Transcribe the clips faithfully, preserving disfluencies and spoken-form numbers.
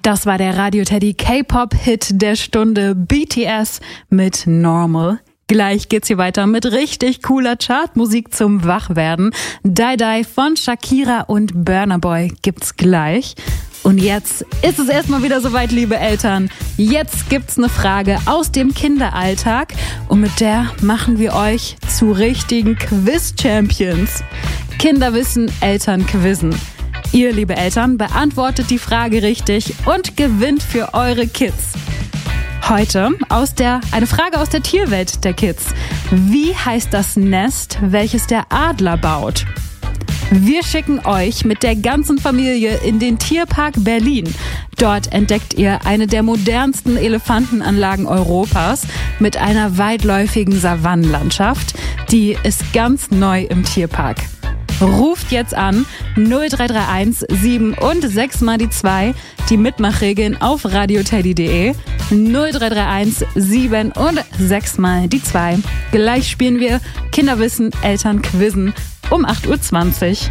Das war der Radio Teddy K-Pop-Hit der Stunde B T S mit Normal. Gleich geht's hier weiter mit richtig cooler Chartmusik zum Wachwerden. Die Die von Shakira und Burna Boy gibt's gleich. Und jetzt ist es erstmal wieder soweit, liebe Eltern. Jetzt gibt's eine Frage aus dem Kinderalltag und mit der machen wir euch zu richtigen Quiz-Champions. Kinder wissen, Eltern quizzen. Ihr, liebe Eltern, beantwortet die Frage richtig und gewinnt für eure Kids. Heute aus der, eine Frage aus der Tierwelt der Kids. Wie heißt das Nest, welches der Adler baut? Wir schicken euch mit der ganzen Familie in den Tierpark Berlin. Dort entdeckt ihr eine der modernsten Elefantenanlagen Europas mit einer weitläufigen Savannenlandschaft. Die ist ganz neu im Tierpark. Ruft jetzt an null drei drei eins sieben und sechs mal die zwei, die Mitmachregeln auf radioteddy punkt de, null drei drei eins sieben und sechs mal die zwei. Gleich spielen wir Kinderwissen, Eltern quizzen um acht Uhr zwanzig.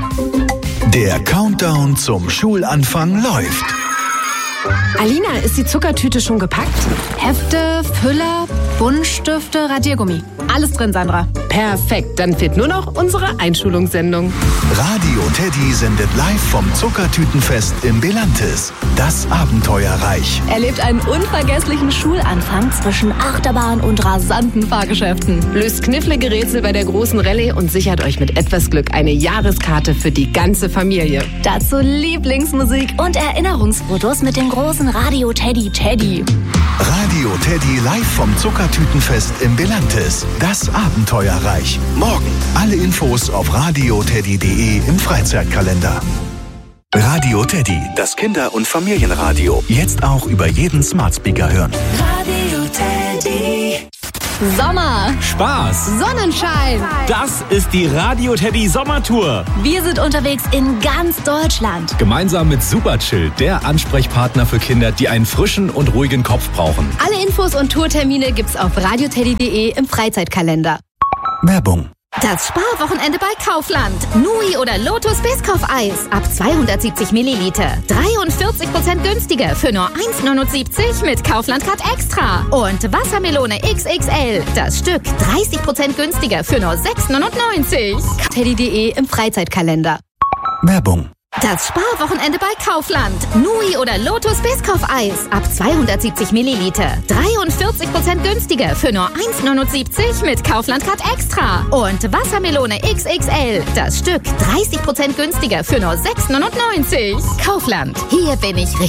Der Countdown zum Schulanfang läuft. Alina, ist die Zuckertüte schon gepackt? Hefte, Füller, Buntstifte, Radiergummi. Alles drin, Sandra. Perfekt, dann fehlt nur noch unsere Einschulungssendung. Radio Teddy sendet live vom Zuckertütenfest im Belantis. Das Abenteuerreich. Erlebt einen unvergesslichen Schulanfang zwischen Achterbahn und rasanten Fahrgeschäften. Löst knifflige Rätsel bei der großen Rallye und sichert euch mit etwas Glück eine Jahreskarte für die ganze Familie. Dazu Lieblingsmusik und Erinnerungsfotos mit dem großen Radio Teddy Teddy. Radio Teddy live vom Zuckertütenfest im Belantis. Das Abenteuerreich. Morgen. Alle Infos auf radioteddy punkt de im Freizeitkalender. Radio Teddy, das Kinder- und Familienradio. Jetzt auch über jeden Smart Speaker hören. Radio Teddy. Sommer, Spaß, Sonnenschein. das ist die Radio Teddy Sommertour. Wir sind unterwegs in ganz Deutschland. Gemeinsam mit Superchill, der Ansprechpartner für Kinder, die einen frischen und ruhigen Kopf brauchen. Alle Infos und Tourtermine gibt's auf radioteddy punkt de im Freizeitkalender. Werbung. Das Sparwochenende bei Kaufland. Nui oder Lotus Biscoff-Eis ab zweihundertsiebzig Milliliter. dreiundvierzig Prozent günstiger für nur eins neunundsiebzig mit Kaufland Card Extra. Und Wassermelone X X L. Das Stück dreißig Prozent günstiger für nur sechs neunundneunzig. Teddy punkt de im Freizeitkalender. Werbung. Das Sparwochenende bei Kaufland. Nui oder Lotus Biscoff-Eis ab zweihundertsiebzig Milliliter. dreiundvierzig Prozent günstiger für nur eins neunundsiebzig mit Kaufland Card Extra. Und Wassermelone X X L. Das Stück dreißig Prozent günstiger für nur sechs neunundneunzig. Kaufland. Hier bin ich richtig.